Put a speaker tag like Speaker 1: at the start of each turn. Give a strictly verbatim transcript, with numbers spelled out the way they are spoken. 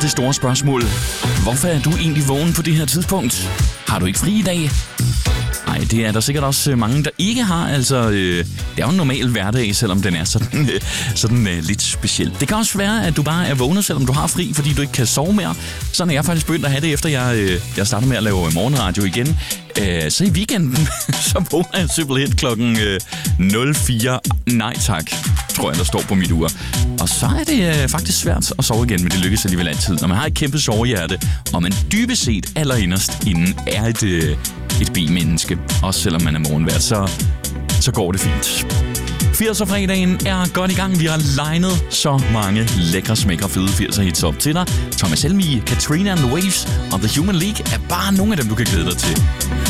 Speaker 1: det store spørgsmål. Hvorfor er du egentlig vågen på det her tidspunkt? Har du ikke fri i dag? Nej, det er der sikkert også mange, der ikke har. Altså, øh, det er jo en normal hverdag, selvom den er sådan, øh, sådan øh, lidt speciel. Det kan også være, at du bare er vågnet, selvom du har fri, fordi du ikke kan sove mere. Sådan er jeg faktisk begyndt at have det, efter jeg, øh, jeg startede med at lave morgenradio igen. Øh, så i weekenden, så vågner jeg simpelthen klokken øh, nul fire. Nej tak, tror jeg, der står på mit ur. Og så er det øh, faktisk svært at sove igen, men det lykkes alligevel altid. Når man har et kæmpe sovehjerte, og man dybest set allerinderst inden er et, øh, et B-menneske, også selvom man er morgenvært, så, så går det fint. firser-fredagen er godt i gang. Vi har legnet så mange lækre, smækre, fede firser-hits op til dig. Thomas Helmig, Katrina and the Waves og The Human League er bare nogle af dem, du kan glæde dig til.